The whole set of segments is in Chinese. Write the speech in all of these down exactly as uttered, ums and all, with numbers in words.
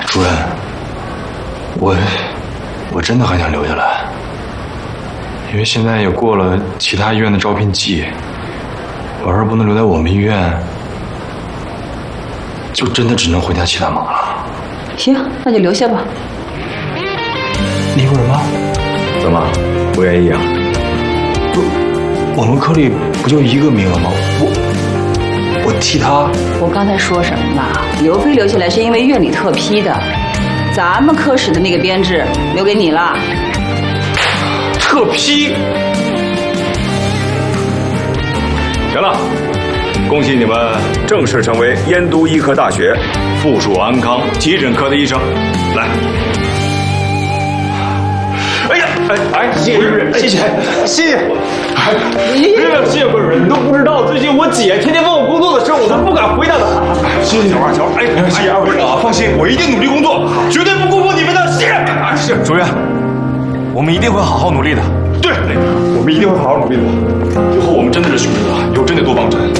主任，我我真的很想留下来，因为现在也过了其他医院的招聘季，我要是不能留在我们医院，就真的只能回家起大忙了。 行，那就留下吧。 你为什么？ 怎么不愿意啊？ 不，我们科里不就一个名额吗？我我替他。 我刚才说什么了？刘飞留下来是因为院里特批的，咱们科室的那个编制留给你了。 特批？ 行了，恭喜你们正式成为燕都医科大学附属安康急诊科的医生。来。哎呀，哎哎，谢谢谢谢谢谢，哎，谢谢贵人，你都不知道，最近我姐天天问我工作的事，我都不敢回答她。谢谢小二，小二，哎，谢谢二位啊，放心，我一定努力工作，绝对不辜负你们的信任。啊，是主任，我们一定会好好努力的。对，我们一定会好好努力的。以后我们真的是兄弟了，以后真得多帮衬。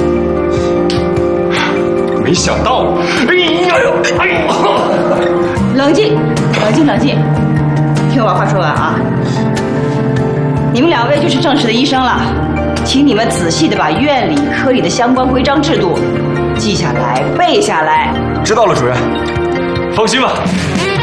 没想到，哎呦，哎呦， 冷静，冷静，冷静。听我把话说完啊！你们两位就是正式的医生了，请你们仔细的把院里、科里的相关规章制度记下来、背下来。 知道了，主任。放心吧，